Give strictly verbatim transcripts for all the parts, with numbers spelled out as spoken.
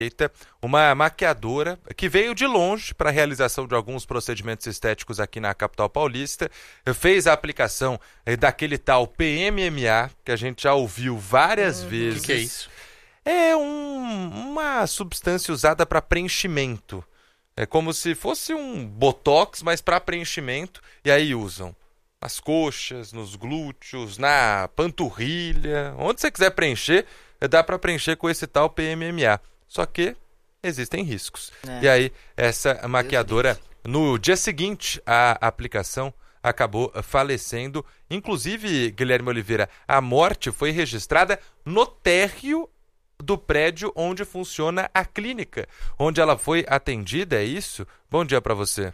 Uma maquiadora que veio de longe para a realização de alguns procedimentos estéticos aqui na capital paulista, fez a aplicação daquele tal P M M A, que a gente já ouviu várias Uhum. vezes. O que, que é isso? É um, uma substância usada para preenchimento. É como se fosse um botox, mas para preenchimento. E aí usam nas coxas, nos glúteos, na panturrilha, onde você quiser preencher, dá para preencher com esse tal P M M A. Só que existem riscos. É. E aí, essa maquiadora, no dia seguinte à aplicação, acabou falecendo. Inclusive, Guilherme Oliveira, a morte foi registrada no térreo do prédio onde funciona a clínica, onde ela foi atendida, é isso? Bom dia para você.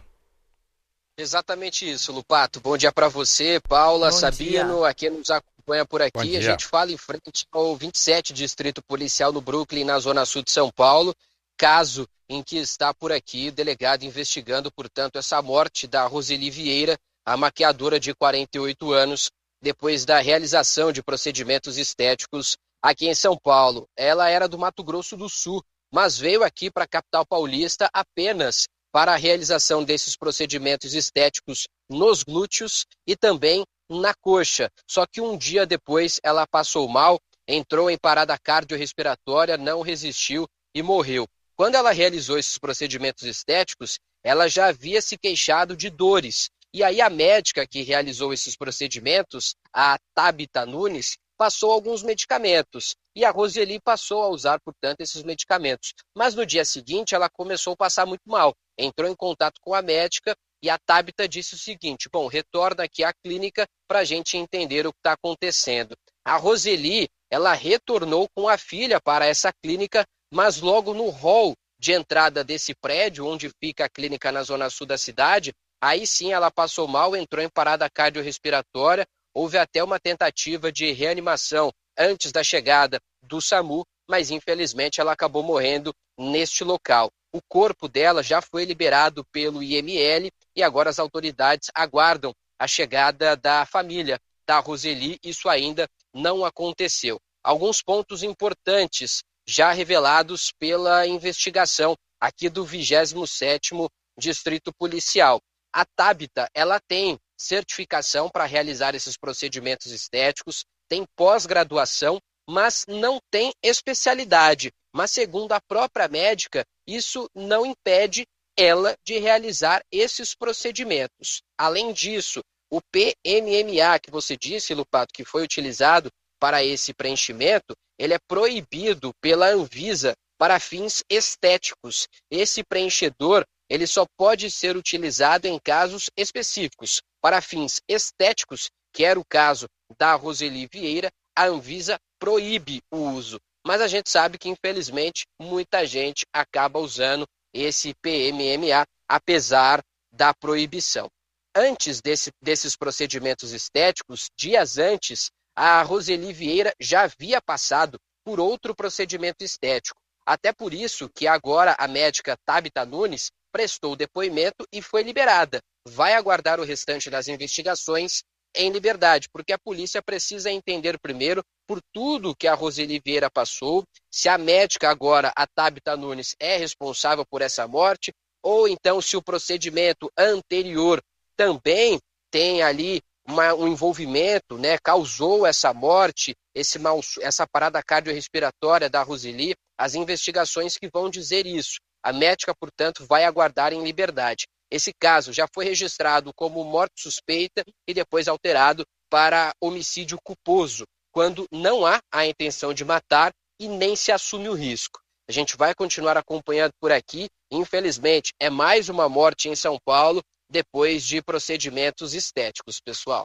Exatamente isso, Lupato. Bom dia para você, Paula, Bom Sabino, dia. Aqui nos acompanha por aqui. A gente fala em frente ao vinte e sete Distrito Policial no Brooklyn, na Zona Sul de São Paulo. Caso em que está por aqui o delegado investigando, portanto, essa morte da Roseli Vieira, a maquiadora de quarenta e oito anos, depois da realização de procedimentos estéticos aqui em São Paulo. Ela era do Mato Grosso do Sul, mas veio aqui para a capital paulista apenas para a realização desses procedimentos estéticos nos glúteos e também na coxa. Só que um dia depois ela passou mal, entrou em parada cardiorrespiratória, não resistiu e morreu. Quando ela realizou esses procedimentos estéticos, ela já havia se queixado de dores. E aí a médica que realizou esses procedimentos, a Tabita Nunes, passou alguns medicamentos. E a Roseli passou a usar, portanto, esses medicamentos. Mas no dia seguinte ela começou a passar muito mal. Entrou em contato com a médica e a Tabita disse o seguinte: bom, retorna aqui à clínica para a gente entender o que está acontecendo. A Roseli, ela retornou com a filha para essa clínica, mas logo no hall de entrada desse prédio, onde fica a clínica na zona sul da cidade, aí sim ela passou mal, entrou em parada cardiorrespiratória, houve até uma tentativa de reanimação antes da chegada do SAMU, mas infelizmente ela acabou morrendo neste local. O corpo dela já foi liberado pelo I M L e agora as autoridades aguardam a chegada da família da Roseli. Isso ainda não aconteceu. Alguns pontos importantes já revelados pela investigação aqui do vigésimo sétimo Distrito Policial. A Tabita, ela tem certificação para realizar esses procedimentos estéticos, tem pós-graduação, mas não tem especialidade. Mas segundo a própria médica, isso não impede ela de realizar esses procedimentos. Além disso, o P M M A que você disse, Lupato, que foi utilizado para esse preenchimento, ele é proibido pela Anvisa para fins estéticos. Esse preenchedor, ele só pode ser utilizado em casos específicos. Para fins estéticos, que era o caso da Roseli Vieira, a Anvisa proíbe o uso. Mas a gente sabe que, infelizmente, muita gente acaba usando esse P M M A, apesar da proibição. Antes desse, desses procedimentos estéticos, dias antes, a Roseli Vieira já havia passado por outro procedimento estético. Até por isso que agora a médica Tabita Nunes prestou depoimento e foi liberada. Vai aguardar o restante das investigações em liberdade, porque a polícia precisa entender primeiro por tudo que a Roseli Vieira passou, se a médica agora, a Tabita Nunes, é responsável por essa morte, ou então se o procedimento anterior também tem ali uma, um envolvimento, né, causou essa morte, esse mal, essa parada cardiorrespiratória da Roseli, as investigações que vão dizer isso. A médica, portanto, vai aguardar em liberdade. Esse caso já foi registrado como morte suspeita e depois alterado para homicídio culposo, quando não há a intenção de matar e nem se assume o risco. A gente vai continuar acompanhando por aqui. Infelizmente, é mais uma morte em São Paulo depois de procedimentos estéticos, pessoal.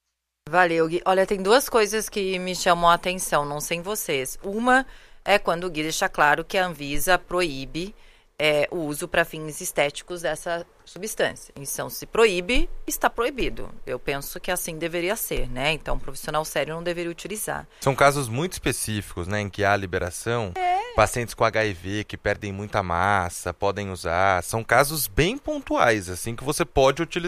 Valeu, Gui. Olha, tem duas coisas que me chamam a atenção, não sei em vocês. Uma é quando o Gui deixa claro que a Anvisa proíbe É, o uso para fins estéticos dessa substância. Então, se proíbe, está proibido. Eu penso que assim deveria ser, né? Então, um profissional sério não deveria utilizar. São casos muito específicos, né, em que há liberação. É. Pacientes com H I V que perdem muita massa, podem usar. São casos bem pontuais, assim, que você pode utilizar.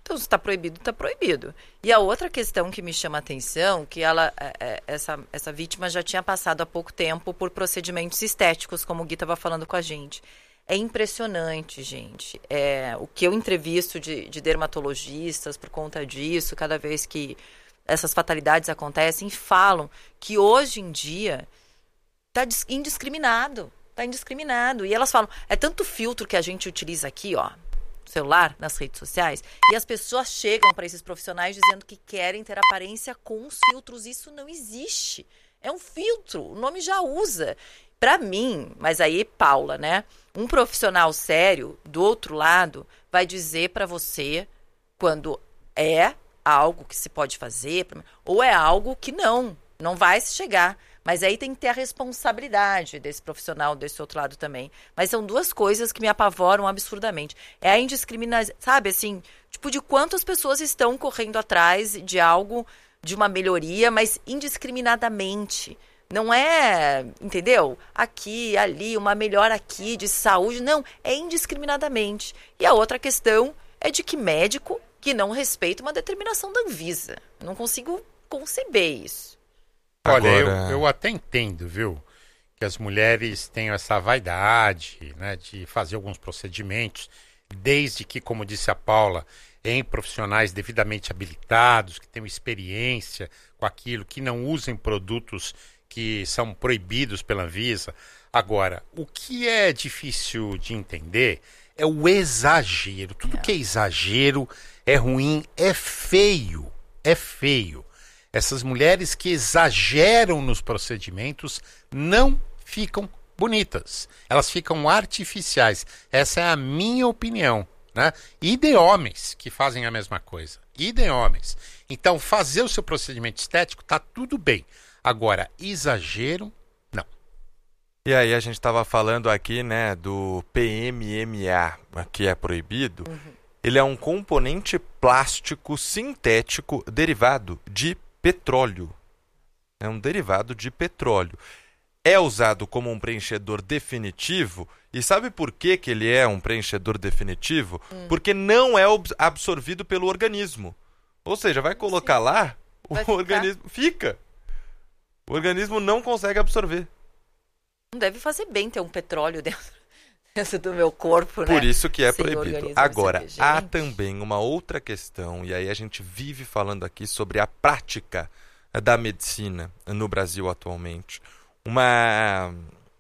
Então, se está proibido, está proibido. E a outra questão que me chama a atenção, que ela, é, essa, essa vítima já tinha passado há pouco tempo por procedimentos estéticos, como o Gui estava falando com a gente. É impressionante, gente. É, o que eu entrevisto de, de dermatologistas por conta disso, cada vez que essas fatalidades acontecem, falam que hoje em dia está indiscriminado. Está indiscriminado. E elas falam, é tanto filtro que a gente utiliza aqui, ó, no celular, nas redes sociais, e as pessoas chegam para esses profissionais dizendo que querem ter aparência com os filtros. Isso não existe. É um filtro. O nome já usa. Para mim, mas aí, Paula, né? Um profissional sério, do outro lado, vai dizer para você quando é algo que se pode fazer ou é algo que não, não vai se chegar. Mas aí tem que ter a responsabilidade desse profissional desse outro lado também. Mas são duas coisas que me apavoram absurdamente. É a indiscriminação, sabe, assim, tipo, de quantas pessoas estão correndo atrás de algo, de uma melhoria, mas indiscriminadamente. Não é, entendeu? Aqui, ali, uma melhora aqui de saúde. Não, é indiscriminadamente. E a outra questão é de que médico que não respeita uma determinação da Anvisa. Não consigo conceber isso. Olha, Agora... eu, eu até entendo, viu? Que as mulheres tenham essa vaidade, né, de fazer alguns procedimentos, desde que, como disse a Paula, em profissionais devidamente habilitados, que tenham experiência com aquilo, que não usem produtos que são proibidos pela Anvisa. Agora, o que é difícil de entender é o exagero. Tudo que é exagero é ruim, é feio, é feio. Essas mulheres que exageram nos procedimentos não ficam bonitas. Elas ficam artificiais. Essa é a minha opinião, né? E de homens que fazem a mesma coisa. E de homens. Então, fazer o seu procedimento estético está tudo bem. Agora, exagero, não. E aí a gente estava falando aqui, né, do P M M A, que é proibido. Uhum. Ele é um componente plástico sintético derivado de petróleo. É um derivado de petróleo. É usado como um preenchedor definitivo. E sabe por que, que ele é um preenchedor definitivo? Hum. Porque não é absorvido pelo organismo. Ou seja, vai colocar Sim. lá, o vai organismo fica. O organismo não consegue absorver. Não deve fazer bem ter um petróleo dentro, dentro do meu corpo, né? Por isso que é Sem proibido. Agora, há também uma outra questão, e aí a gente vive falando aqui sobre a prática da medicina no Brasil atualmente. Uma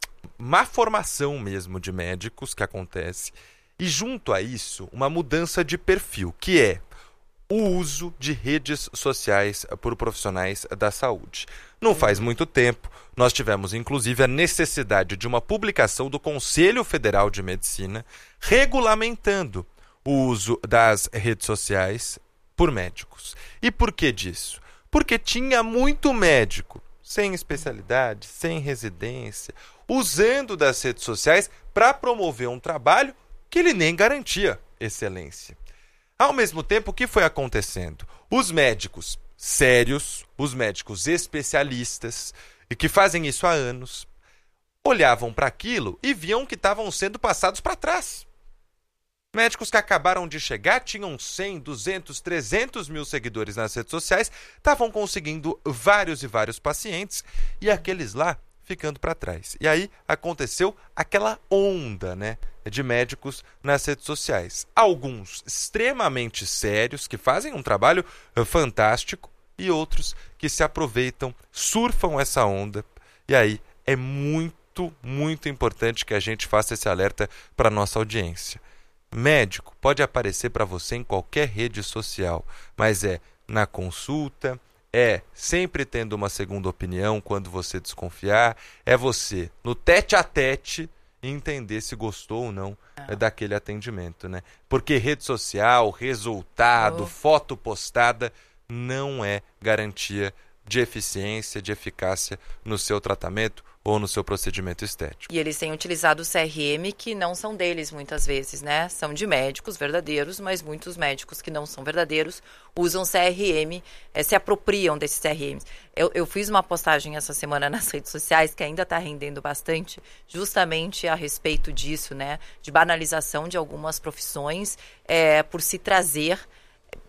má formação mesmo de médicos que acontece. E junto a isso, uma mudança de perfil, que é o uso de redes sociais por profissionais da saúde. Não faz muito tempo, nós tivemos inclusive a necessidade de uma publicação do Conselho Federal de Medicina regulamentando o uso das redes sociais por médicos. E por que disso? Porque tinha muito médico sem especialidade, sem residência, usando das redes sociais para promover um trabalho que ele nem garantia excelência. Ao mesmo tempo, o que foi acontecendo? Os médicos sérios, os médicos especialistas, e que fazem isso há anos, olhavam para aquilo e viam que estavam sendo passados para trás. Médicos que acabaram de chegar, tinham cem, duzentos, trezentos mil seguidores nas redes sociais, estavam conseguindo vários e vários pacientes, e aqueles lá ficando para trás. E aí aconteceu aquela onda, né, de médicos nas redes sociais. Alguns extremamente sérios, que fazem um trabalho fantástico, e outros que se aproveitam, surfam essa onda. E aí é muito, muito importante que a gente faça esse alerta para a nossa audiência. Médico pode aparecer para você em qualquer rede social, mas é na consulta, é sempre tendo uma segunda opinião quando você desconfiar, é você no tete a tete entender se gostou ou não é daquele atendimento, né? Porque rede social, resultado, oh. foto postada não é garantia de eficiência, de eficácia no seu tratamento ou no seu procedimento estético. E eles têm utilizado o C R M que não são deles muitas vezes, né? São de médicos verdadeiros, mas muitos médicos que não são verdadeiros usam C R M, é, se apropriam desses C R Ms. Eu, eu fiz uma postagem essa semana nas redes sociais que ainda está rendendo bastante, justamente a respeito disso, né? De banalização de algumas profissões, é, por se trazer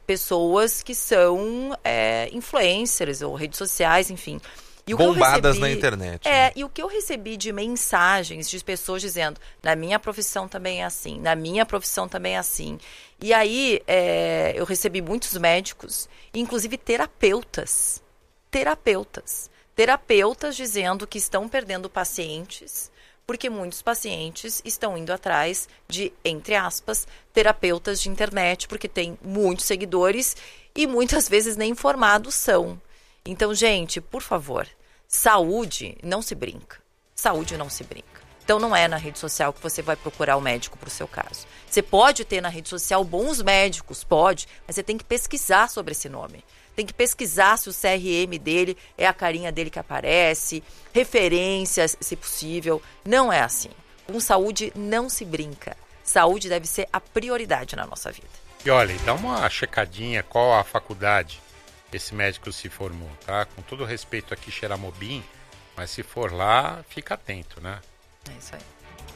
pessoas que são é, influencers ou redes sociais, enfim. E o bombadas recebi, na internet. É, né? e o que eu recebi de mensagens de pessoas dizendo, na minha profissão também é assim, na minha profissão também é assim. E aí, é, eu recebi muitos médicos, inclusive terapeutas, terapeutas, terapeutas dizendo que estão perdendo pacientes, porque muitos pacientes estão indo atrás de, entre aspas, terapeutas de internet, porque tem muitos seguidores e muitas vezes nem informados são. Então, gente, por favor, saúde não se brinca. Saúde não se brinca. Então, não é na rede social que você vai procurar o médico para o seu caso. Você pode ter na rede social bons médicos, pode, mas você tem que pesquisar sobre esse nome. Tem que pesquisar se o C R M dele é a carinha dele que aparece, referências, se possível. Não é assim. Com saúde não se brinca. Saúde deve ser a prioridade na nossa vida. E olha, dá uma checadinha qual a faculdade esse médico se formou, tá? Com todo respeito aqui, Xeramobim, mas se for lá, fica atento, né? É isso aí.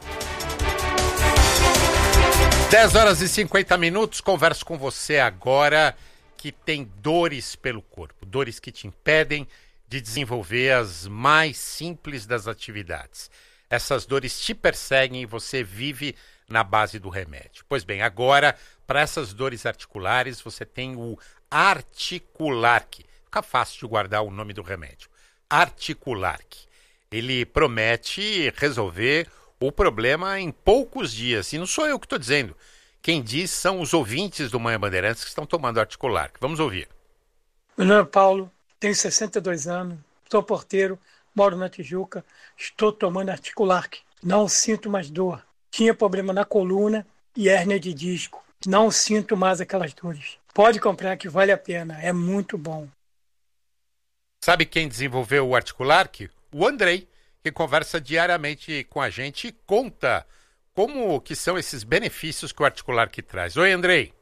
dez horas e cinquenta minutos, converso com você agora que tem dores pelo corpo, dores que te impedem de desenvolver as mais simples das atividades. Essas dores te perseguem e você vive na base do remédio. Pois bem, agora, para essas dores articulares, você tem o Articulark. Fica fácil de guardar o nome do remédio. Articulark. Ele promete resolver o problema em poucos dias. E não sou eu que estou dizendo. Quem diz são os ouvintes do Manhã Bandeirantes que estão tomando Articulark. Vamos ouvir. Meu nome é Paulo, tenho sessenta e dois anos, sou porteiro, moro na Tijuca, estou tomando Articulark. Não sinto mais dor. Tinha problema na coluna e hérnia de disco. Não sinto mais aquelas dores. Pode comprar que vale a pena, é muito bom. Sabe quem desenvolveu o Articulark? O Andrei, que conversa diariamente com a gente e conta como que são esses benefícios que o Articulark traz. Oi, Andrei.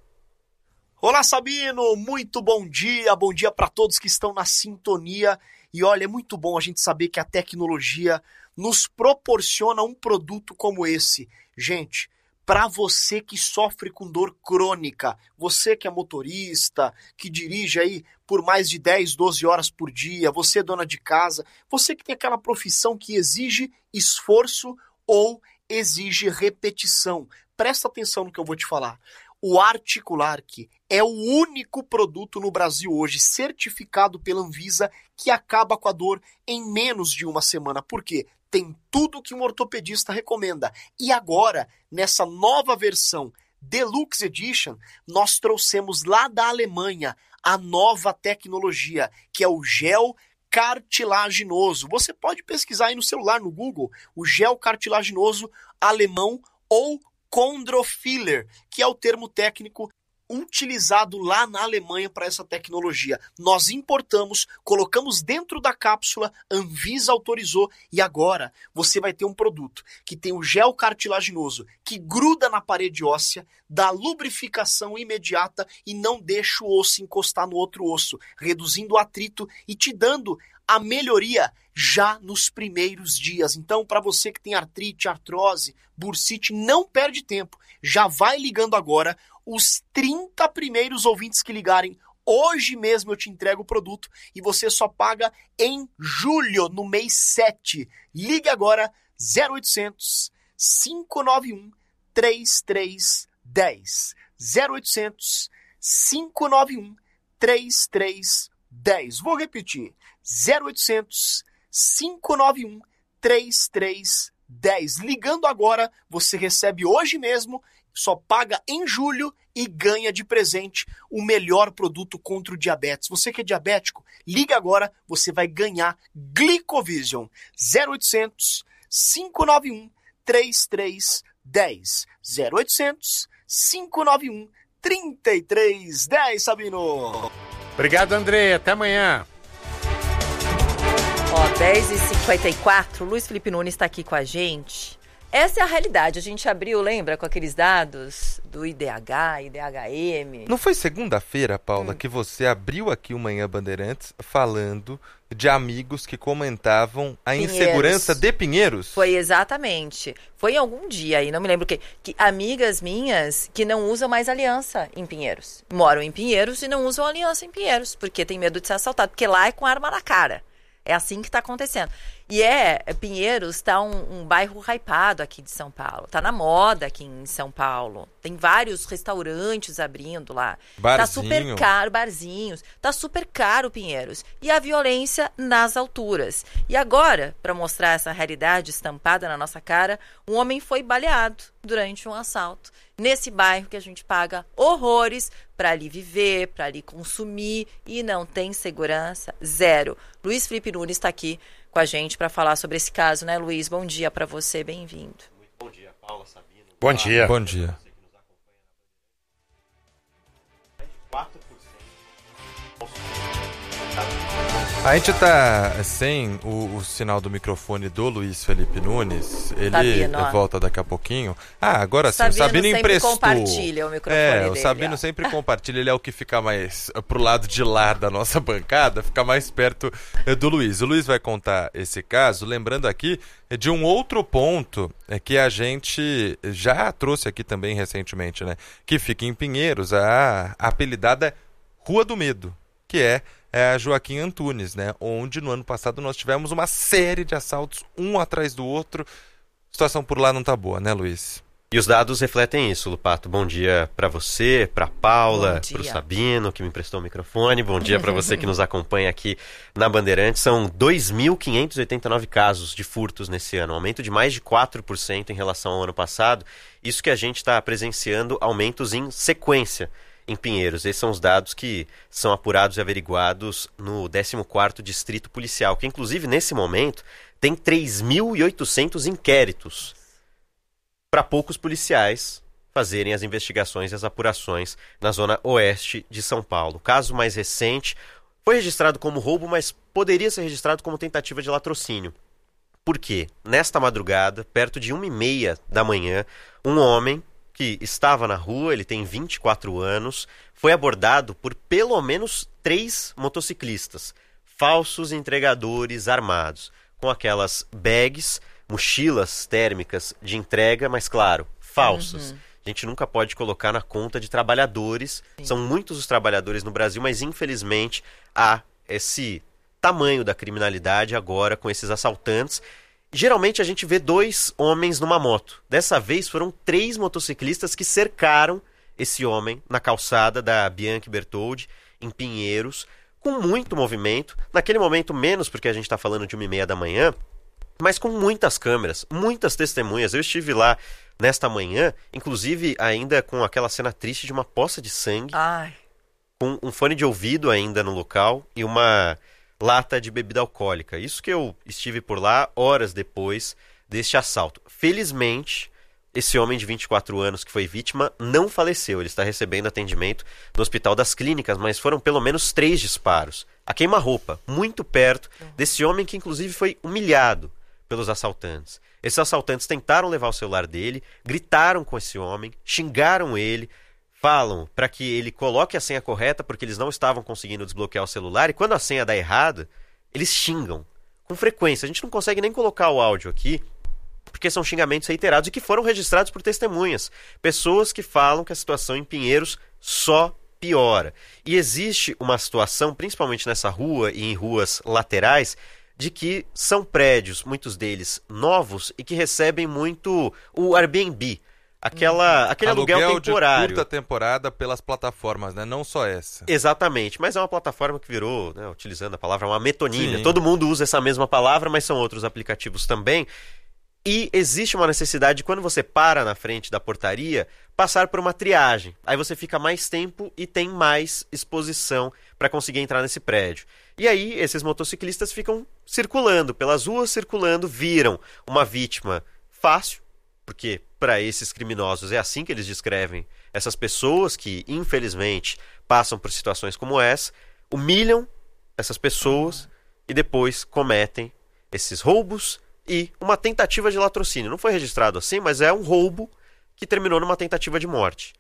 Olá, Sabino, muito bom dia, bom dia para todos que estão na sintonia. E olha, é muito bom a gente saber que a tecnologia nos proporciona um produto como esse. Gente, para você que sofre com dor crônica, você que é motorista, que dirige aí por mais de dez, doze horas por dia, você dona de casa, você que tem aquela profissão que exige esforço ou exige repetição. Presta atenção no que eu vou te falar. O Articulark é o único produto no Brasil hoje certificado pela Anvisa que acaba com a dor em menos de uma semana. Por quê? Tem tudo que um ortopedista recomenda. E agora, nessa nova versão Deluxe Edition, nós trouxemos lá da Alemanha a nova tecnologia, que é o gel cartilaginoso. Você pode pesquisar aí no celular, no Google, o gel cartilaginoso alemão ou Chondrofiller, que é o termo técnico utilizado lá na Alemanha para essa tecnologia. Nós importamos, colocamos dentro da cápsula, Anvisa autorizou e agora você vai ter um produto que tem o gel cartilaginoso que gruda na parede óssea, dá lubrificação imediata e não deixa o osso encostar no outro osso, reduzindo o atrito e te dando a melhoria já nos primeiros dias. Então, para você que tem artrite, artrose, bursite, não perde tempo. Já vai ligando agora. Os trinta primeiros ouvintes que ligarem, hoje mesmo eu te entrego o produto e você só paga em julho, no mês sete. Ligue agora, zero oitocentos, cinco nove um, três três um zero. zero oitocentos, cinco nove um, três três um zero. Vou repetir, zero oitocentos, cinco nove um, três três um zero. Ligando agora, você recebe hoje mesmo, só paga em julho e ganha de presente o melhor produto contra o diabetes. Você que é diabético, liga agora, você vai ganhar Glicovision. zero oitocentos, cinco nove um, três três um zero. zero oitocentos, cinco nove um, três três um zero, Sabino. Obrigado, André. Até amanhã. Ó, dez e cinquenta e quatro, Luiz Felipe Nunes está aqui com a gente. Essa é a realidade. A gente abriu, lembra, com aqueles dados do I D H, I D H M. Não foi segunda-feira, Paula, hum. que você abriu aqui o Manhã Bandeirantes falando de amigos que comentavam a Pinheiros. Insegurança de Pinheiros? Foi exatamente. Foi em algum dia aí, não me lembro o quê. Que amigas minhas que não usam mais aliança em Pinheiros. Moram em Pinheiros e não usam aliança em Pinheiros, porque tem medo de ser assaltado. Porque lá é com arma na cara. É assim que está acontecendo. E é, Pinheiros está um, um bairro hypado aqui de São Paulo. Está na moda aqui em São Paulo. Tem vários restaurantes abrindo lá. Barzinho. Tá super caro, barzinhos. Tá super caro Pinheiros. E a violência nas alturas. E agora, para mostrar essa realidade estampada na nossa cara, um homem foi baleado durante um assalto. Nesse bairro que a gente paga horrores para ali viver, para ali consumir e não tem segurança zero. Luiz Felipe Nunes está aqui com a gente para falar sobre esse caso, né, Luiz? Bom dia para você, bem-vindo. Muito bom dia, Paula, Sabino. Bom dia. Bom dia. A gente tá sem o, o sinal do microfone do Luiz Felipe Nunes. Ele Sabino, volta daqui a pouquinho. Ah, agora sim. Sabino o Sabino sempre emprestou. compartilha o microfone é, dele. O Sabino ó. sempre compartilha. Ele é o que fica mais pro lado de lá da nossa bancada, fica mais perto do Luiz. O Luiz vai contar esse caso, lembrando aqui de um outro ponto é que a gente já trouxe aqui também recentemente, né? Que fica em Pinheiros, a, a apelidada Rua do Medo, que é É a Joaquim Antunes, né? Onde no ano passado nós tivemos uma série de assaltos, um atrás do outro. A situação por lá não tá boa, né, Luiz? E os dados refletem isso, Lupato. Bom dia para você, para Paula, para o Sabino, que me emprestou o microfone. Bom dia para você que nos acompanha aqui na Bandeirantes. São dois mil quinhentos e oitenta e nove casos de furtos nesse ano, um aumento de mais de quatro por cento em relação ao ano passado. Isso que a gente está presenciando aumentos em sequência em Pinheiros. Esses são os dados que são apurados e averiguados no décimo quarto Distrito Policial, que inclusive nesse momento tem três mil e oitocentos inquéritos para poucos policiais fazerem as investigações e as apurações na zona oeste de São Paulo. O caso mais recente foi registrado como roubo, mas poderia ser registrado como tentativa de latrocínio. Por quê? Nesta madrugada, perto de uma e meia da manhã, um homem que estava na rua, ele tem vinte e quatro anos, foi abordado por pelo menos três motociclistas, falsos entregadores armados, com aquelas bags, mochilas térmicas de entrega, mas claro, falsas. Uhum. A gente nunca pode colocar na conta de trabalhadores. Sim. São muitos os trabalhadores no Brasil, mas infelizmente há esse tamanho da criminalidade agora com esses assaltantes. Geralmente a gente vê dois homens numa moto. Dessa vez foram três motociclistas que cercaram esse homem na calçada da Bianchi Bertoldi, em Pinheiros, com muito movimento. Naquele momento menos, porque a gente está falando de uma e meia da manhã, mas com muitas câmeras, muitas testemunhas. Eu estive lá nesta manhã, inclusive ainda com aquela cena triste de uma poça de sangue, Ai. com um fone de ouvido ainda no local e uma lata de bebida alcoólica. Isso que eu estive por lá horas depois deste assalto. Felizmente, esse homem de vinte e quatro anos que foi vítima não faleceu. Ele está recebendo atendimento no Hospital das Clínicas, mas foram pelo menos três disparos a queima-roupa, muito perto desse homem que inclusive foi humilhado pelos assaltantes. Esses assaltantes tentaram levar o celular dele, gritaram com esse homem, xingaram ele, falam para que ele coloque a senha correta porque eles não estavam conseguindo desbloquear o celular, e quando a senha dá errada, eles xingam com frequência. A gente não consegue nem colocar o áudio aqui, porque são xingamentos reiterados e que foram registrados por testemunhas. Pessoas que falam que a situação em Pinheiros só piora. E existe uma situação, principalmente nessa rua e em ruas laterais, de que são prédios, muitos deles novos, e que recebem muito o Airbnb. Aquela, aquele aluguel, aluguel temporário. De curta temporada pelas plataformas, né? Não só essa. Exatamente, mas é uma plataforma que virou, né, utilizando a palavra, uma metonímia. Sim. Todo mundo usa essa mesma palavra, mas são outros aplicativos também. E existe uma necessidade de, quando você para na frente da portaria, passar por uma triagem. Aí você fica mais tempo e tem mais exposição para conseguir entrar nesse prédio. E aí esses motociclistas ficam circulando pelas ruas, circulando, viram uma vítima fácil, porque para esses criminosos é assim que eles descrevem essas pessoas que, infelizmente, passam por situações como essa, humilham essas pessoas e depois cometem esses roubos e uma tentativa de latrocínio. Não foi registrado assim, mas é um roubo que terminou numa tentativa de morte.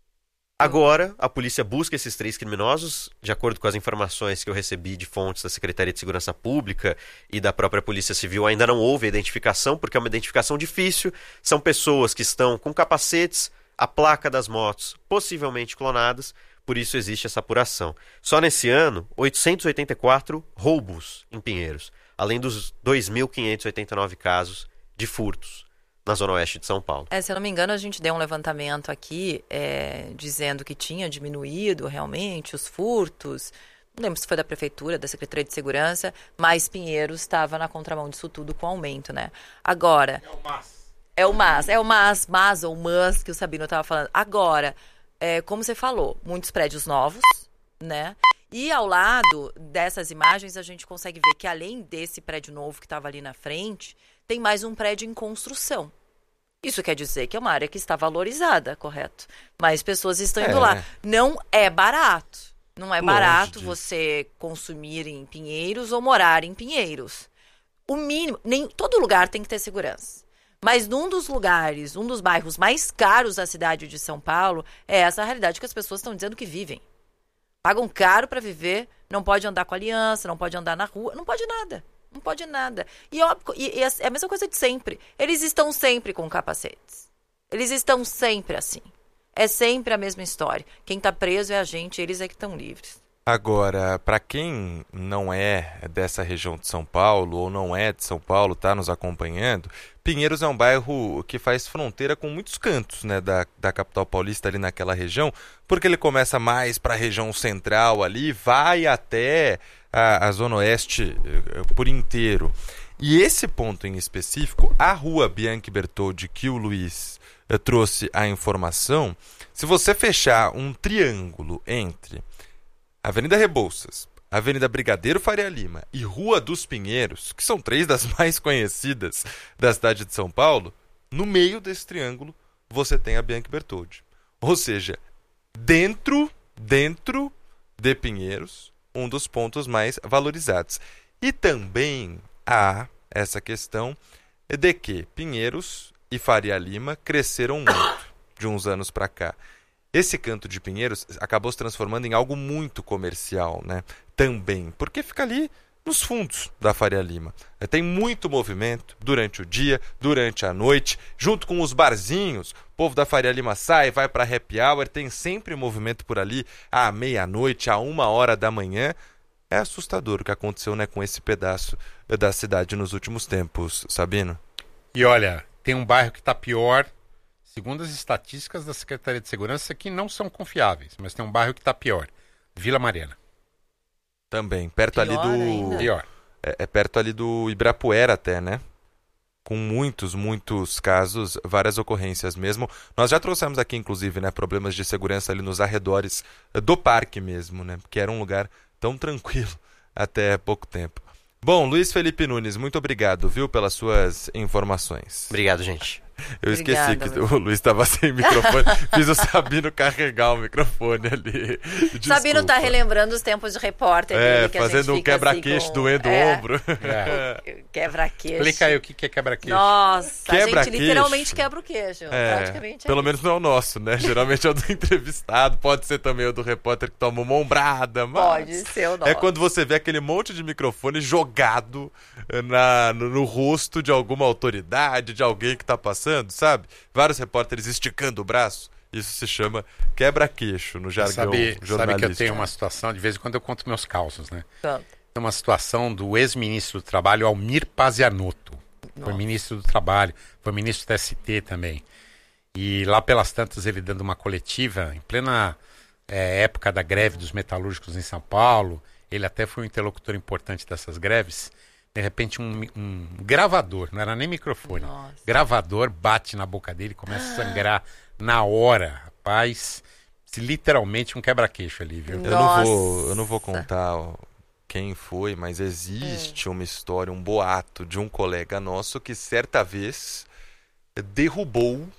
Agora, a polícia busca esses três criminosos, de acordo com as informações que eu recebi de fontes da Secretaria de Segurança Pública e da própria Polícia Civil. Ainda não houve identificação, porque é uma identificação difícil. São pessoas que estão com capacetes, a placa das motos possivelmente clonadas, por isso existe essa apuração. Só nesse ano, oitocentos e oitenta e quatro roubos em Pinheiros, além dos dois mil quinhentos e oitenta e nove casos de furtos na Zona Oeste de São Paulo. É, se eu não me engano, a gente deu um levantamento aqui é, dizendo que tinha diminuído realmente os furtos. Não lembro se foi da Prefeitura, da Secretaria de Segurança, mas Pinheiros estava na contramão disso tudo com aumento, né? Agora... É o MAS. É o MAS, é o MAS, MAS ou MAS que o Sabino estava falando. Agora, é, como você falou, muitos prédios novos, né? E ao lado dessas imagens a gente consegue ver que além desse prédio novo que estava ali na frente, tem mais um prédio em construção. Isso quer dizer que é uma área que está valorizada, correto? Mais pessoas estão indo É. lá. Não é barato. Não é Longe barato disso. você consumir em Pinheiros ou morar em Pinheiros. O mínimo, nem todo lugar tem que ter segurança. Mas num dos lugares, um dos bairros mais caros da cidade de São Paulo, é essa a realidade que as pessoas estão dizendo que vivem. Pagam caro para viver, não pode andar com aliança, não pode andar na rua, não pode nada. Não pode nada. E, óbvio, e, e é a mesma coisa de sempre. Eles estão sempre com capacetes. Eles estão sempre assim. É sempre a mesma história. Quem está preso é a gente, eles é que estão livres. Agora, para quem não é dessa região de São Paulo ou não é de São Paulo, está nos acompanhando, Pinheiros é um bairro que faz fronteira com muitos cantos, né, da, da capital paulista ali naquela região, porque ele começa mais para a região central ali, vai até a, a Zona Oeste eh, por inteiro. E esse ponto em específico, a rua Bianchi Bertoldi, que o Luiz eh, trouxe a informação, se você fechar um triângulo entre Avenida Rebouças, Avenida Brigadeiro Faria Lima e Rua dos Pinheiros, que são três das mais conhecidas da cidade de São Paulo, no meio desse triângulo você tem a Bianchi Bertoldi. Ou seja, dentro, dentro de Pinheiros, um dos pontos mais valorizados. E também há essa questão de que Pinheiros e Faria Lima cresceram muito de uns anos para cá. Esse canto de Pinheiros acabou se transformando em algo muito comercial, né? Também, porque fica ali nos fundos da Faria Lima. Tem muito movimento durante o dia, durante a noite, junto com os barzinhos. O povo da Faria Lima sai, vai para happy hour, tem sempre movimento por ali à meia-noite, à uma hora da manhã. É assustador o que aconteceu, né, com esse pedaço da cidade nos últimos tempos, Sabino. E olha, tem um bairro que está pior, segundo as estatísticas da Secretaria de Segurança, que não são confiáveis, mas tem um bairro que está pior. Vila Mariana. Também, perto Pior ali do... ainda. Pior. É, é perto ali do Ibirapuera até, né? Com muitos, muitos casos, várias ocorrências mesmo. Nós já trouxemos aqui, inclusive, né, problemas de segurança ali nos arredores do parque mesmo, né? Que era um lugar tão tranquilo até pouco tempo. Bom, Luiz Felipe Nunes, muito obrigado, viu, pelas suas informações. Obrigado, gente. Eu Obrigada, esqueci que Luiz. o Luiz estava sem microfone. Fiz o Sabino carregar o microfone ali. Desculpa. Sabino tá relembrando os tempos de repórter. É, dele, que a gente fazendo um fica quebra-queixo assim com- doendo é, o ombro. É. Quebra-queixo. Explica aí o que que é quebra-queixo. Nossa, a gente Quebra-queixo. literalmente quebra o queixo. É, Praticamente é pelo isso. menos não é o nosso, né? Geralmente é o do entrevistado, pode ser também o do repórter que toma uma ombrada, mas... Pode ser o nosso. É quando você vê aquele monte de microfone jogado na, no, no rosto de alguma autoridade, de alguém que tá passando, sabe? Vários repórteres esticando o braço. Isso se chama quebra-queixo no jargão Sabe, jornalístico. sabe que eu tenho uma situação, de vez em quando eu conto meus causos, né? Então, Tem uma situação do ex-ministro do Trabalho, Almir Pazianotto. Foi Nossa. ministro do Trabalho, foi ministro do S T também. E lá pelas tantas ele dando uma coletiva, em plena é, época da greve dos metalúrgicos em São Paulo, ele até foi um interlocutor importante dessas greves. De repente um, um gravador, não era nem microfone, Nossa. gravador bate na boca dele, começa a sangrar na hora, rapaz. Literalmente um quebra-queixo ali, viu? Eu não, vou, Nossa. eu não vou contar ó, quem foi, mas existe uma história, um boato de um colega nosso que certa vez derrubou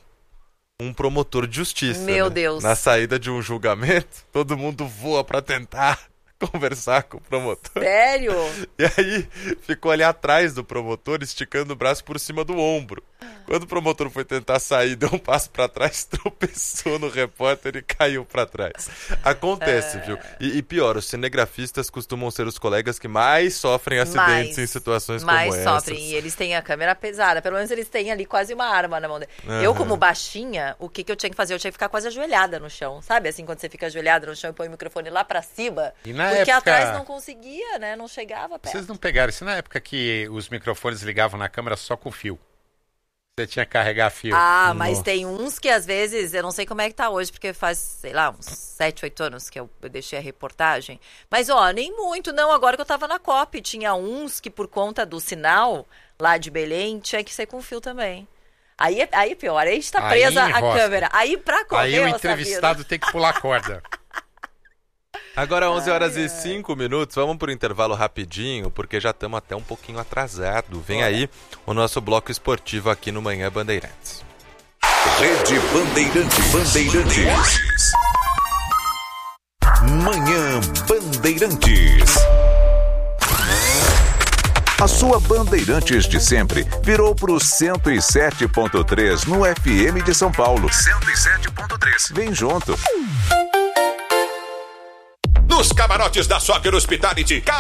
um promotor de justiça. Meu né? Deus. Na saída de um julgamento, todo mundo voa para tentar conversar com o promotor. Sério? E aí ficou ali atrás do promotor, esticando o braço por cima do ombro. Quando o promotor foi tentar sair, deu um passo pra trás, tropeçou no repórter e caiu pra trás. Acontece, é... viu? E, e pior, os cinegrafistas costumam ser os colegas que mais sofrem acidentes mais, em situações como mais essas. Mais sofrem, e eles têm a câmera pesada. Pelo menos eles têm ali quase uma arma na mão dele. Uhum. Eu, como baixinha, o que, que eu tinha que fazer? Eu tinha que ficar quase ajoelhada no chão. Sabe assim, quando você fica ajoelhada no chão e põe o microfone lá pra cima? E na porque época... atrás não conseguia, né? Não chegava perto. Vocês não pegaram isso na época que os microfones ligavam na câmera só com fio? Você tinha que carregar fio. Ah, mas Nossa. Tem uns que às vezes, eu não sei como é que tá hoje, porque faz, sei lá, uns sete, oito anos que eu, eu deixei a reportagem. Mas, ó, nem muito, não. Agora que eu tava na COP, tinha uns que por conta do sinal lá de Belém, tinha que ser com fio também. Aí, aí pior, aí a gente tá presa a câmera. Aí pra correr, Aí o entrevistado tem que pular a corda. Agora onze horas ai, e cinco minutos, vamos por intervalo rapidinho, porque já estamos até um pouquinho atrasado. Vem aí o nosso bloco esportivo aqui no Manhã Bandeirantes. Rede Bandeirantes. Bandeirantes. Manhã Bandeirantes. A sua Bandeirantes de sempre virou pro cento e sete ponto três no F M de São Paulo. cento e sete ponto três. Vem junto. Nos camarotes da Soccer Hospitality.